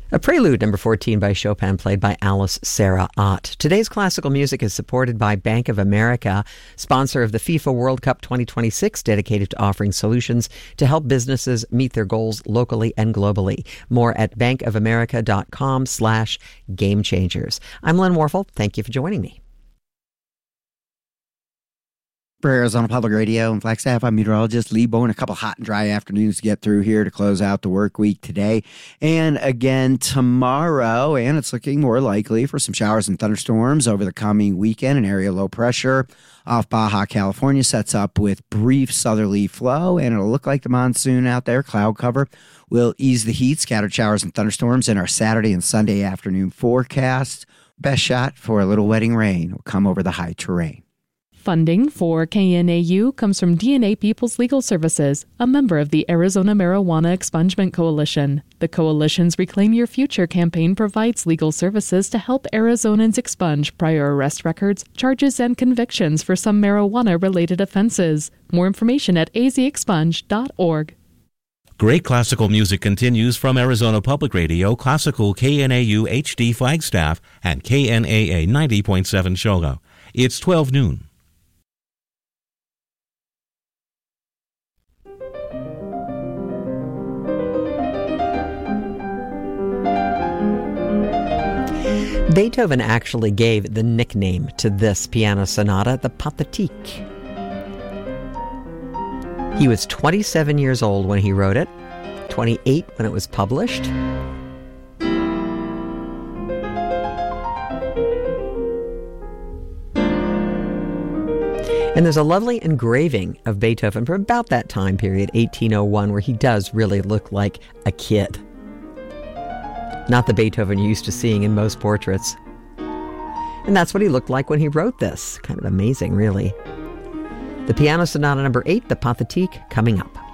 A Prelude, number 14 by Chopin, played by Alice Sarah Ott. Today's classical music is supported by Bank of America, sponsor of the FIFA World Cup 2026, dedicated to offering solutions to help businesses meet their goals locally and globally. More at bankofamerica.com/gamechangers. I'm Len Warfel. Thank you for joining me. For Arizona Public Radio and Flagstaff, I'm meteorologist Lee Bowen. A couple hot and dry afternoons to get through here to close out the work week today and again tomorrow. And it's looking more likely for some showers and thunderstorms over the coming weekend. An area low pressure off Baja California sets up with brief southerly flow, and it'll look like the monsoon out there. Cloud cover will ease the heat. Scattered showers and thunderstorms in our Saturday and Sunday afternoon forecast. Best shot for a little wetting rain will come over the high terrain. Funding for KNAU comes from DNA People's Legal Services, a member of the Arizona Marijuana Expungement Coalition. The coalition's Reclaim Your Future campaign provides legal services to help Arizonans expunge prior arrest records, charges, and convictions for some marijuana-related offenses. More information at azexpunge.org. Great classical music continues from Arizona Public Radio, classical KNAU HD Flagstaff, and KNAA 90.7 Shogo. It's 12 noon. Beethoven actually gave the nickname to this piano sonata, the Pathétique. He was 27 years old when he wrote it, 28 when it was published. And there's a lovely engraving of Beethoven from about that time period, 1801, where he does really look like a kid. Not the Beethoven you're used to seeing in most portraits. And that's what he looked like when he wrote this. Kind of amazing, really. The Piano Sonata number 8, the Pathétique, coming up.